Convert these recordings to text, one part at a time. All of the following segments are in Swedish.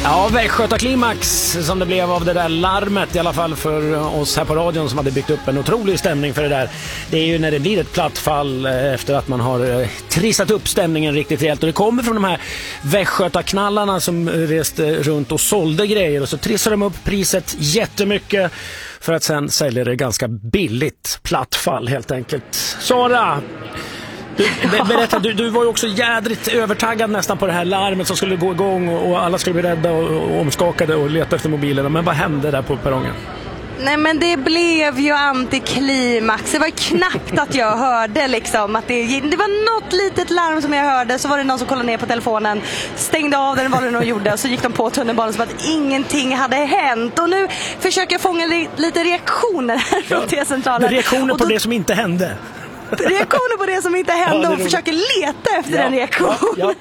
Ja, Västgötaklimax som det blev av det där larmet, i alla fall för oss här på radion som hade byggt upp en otrolig stämning för det där. Det är ju när det blir ett platt fall efter att man har trissat upp stämningen riktigt rejält. Och det kommer från de här Västgötaknallarna som reste runt och sålde grejer. Och så trissar de upp priset jättemycket för att sen sälja det ganska billigt. Platt fall helt enkelt. Sara! Berätta, du var ju också jädrigt övertaggad nästan på det här larmet som skulle gå igång och alla skulle bli rädda och omskakade och leta efter mobilerna. Men vad hände där på perrongen? Nej, men det blev ju antiklimax. Det var knappt att jag hörde liksom att det var något litet larm som jag hörde. Så var det någon som kollade ner på telefonen, stängde av den, vad det nog gjorde. Och så gick de på tunnelbanan som att ingenting hade hänt. Och nu försöker jag fånga lite reaktioner här från T-centralen. Reaktioner på det som inte hände. Reaktioner på det som inte hände och försöker leta efter en reaktion. Ja.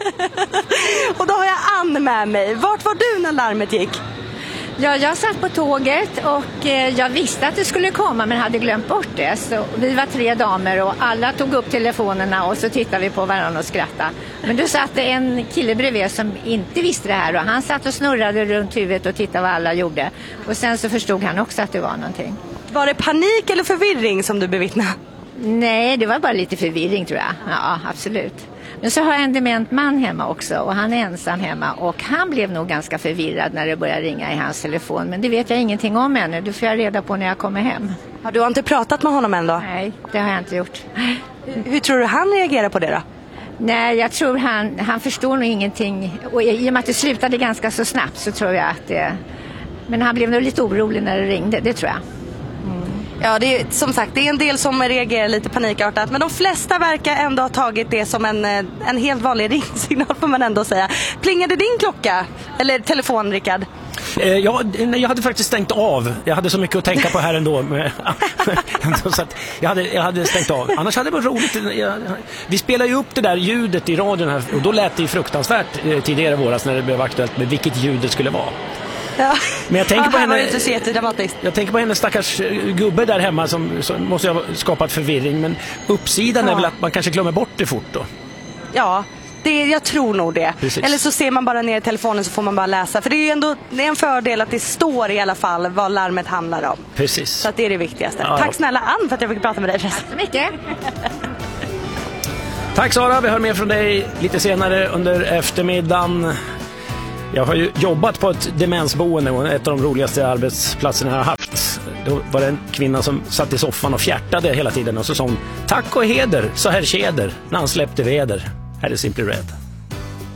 Och då har jag Ann med mig. Vart var du när larmet gick? Ja, jag satt på tåget och jag visste att det skulle komma men hade glömt bort det. Så vi var 3 damer och alla tog upp telefonerna och så tittade vi på varandra och skrattade. Men då satt det en kille bredvid som inte visste det här och han satt och snurrade runt huvudet och tittade vad alla gjorde. Och sen så förstod han också att det var någonting. Var det panik eller förvirring som du bevittnade? Nej, det var bara lite förvirring tror jag. Ja, absolut. Men så har jag en dement man hemma också och han är ensam hemma och han blev nog ganska förvirrad när det började ringa i hans telefon. Men det vet jag ingenting om ännu, det får jag reda på när jag kommer hem. Ja, du har inte pratat med honom än då? Nej, det har jag inte gjort. Hur tror du han reagerar på det då? Nej, jag tror han förstår nog ingenting och i och med att det slutade ganska så snabbt så tror jag att det... Men han blev nog lite orolig när det ringde, det tror jag. Ja, det är, som sagt, det är en del som reagerar lite panikartat. Men de flesta verkar ändå ha tagit det som en helt vanlig ringsignal får man ändå säga. Plingade din klocka? Eller telefon, Rickard? Ja, jag hade faktiskt stängt av. Jag hade så mycket att tänka på här ändå. Så att jag hade stängt av. Annars hade det varit roligt. Vi spelar ju upp det där ljudet i radion här. Och då lät det ju fruktansvärt tidigare våras när det blev aktuellt med vilket ljud det skulle vara. Ja. Men jag tänker på henne, inte så jättedramatiskt. Jag tänker på henne stackars gubbe där hemma som måste ha skapat förvirring. Men uppsidan är väl att man kanske glömmer bort det fort då. Ja, jag tror nog det. Precis. Eller så ser man bara ner i telefonen så får man bara läsa. För det är ju ändå en fördel att det står i alla fall vad larmet handlar om. Precis. Så att det är det viktigaste. Ja. Tack snälla Ann för att jag fick prata med dig. Tack så mycket. Tack Sara, vi hör mer från dig lite senare under eftermiddagen. Jag har ju jobbat på ett demensboende och ett av de roligaste arbetsplatserna jag har haft. Då var det en kvinna som satt i soffan och fjärtade hela tiden och så sa hon tack och heder, så här tjäder, när han släppte väder. Här är Simply Red.